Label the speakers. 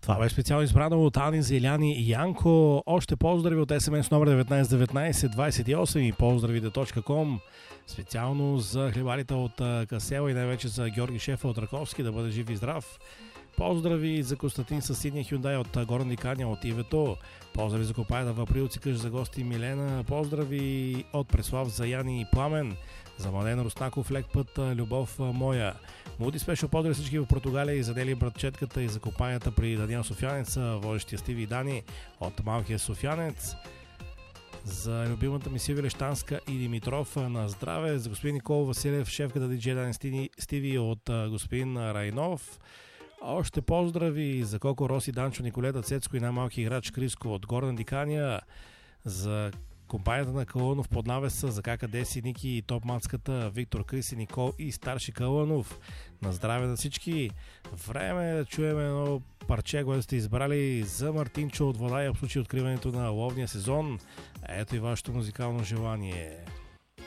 Speaker 1: Това беше специално избрано от Ани, Зеляни и Янко. Още поздрави от СМС номер 191928 и поздравите.com. Специално за хлебарите от Касела и най-вече за Георги Шефа от Раковски, да бъде жив и здрав. Поздрави за Константин със синия Хюндай от Горна Диканя от Ивето. Поздрави за Копайда в Априлци, къщ за гости Милена. Поздрави от Преслав за Яни и Пламен. За Младен Руснаков, лек път, любов моя. Муди спешъл поздрави всички в Португалия и за Дели братчетката и за компанията при Даниел Софянец, водещия Стиви и Дани от Малкия Софянец. За любимата ми Силвия Лещанска и Димитров на здраве. За господин Никола Василев, шефката диджей Дани Стиви от господин Райнов. Още поздрави за Коко, Роси, Данчо, Николета, Цецко и най-малки играч Криско от Горна Диканя. За компанията на Калънов под навеса, за Кака Деси, Ники и топ мацката Виктор, Криси, Никол и старши Калънов. На здраве на всички. Време е да чуем едно парче, което сте избрали за Мартинчо от Вода и в случай откриването на ловния сезон. Ето и вашето музикално желание.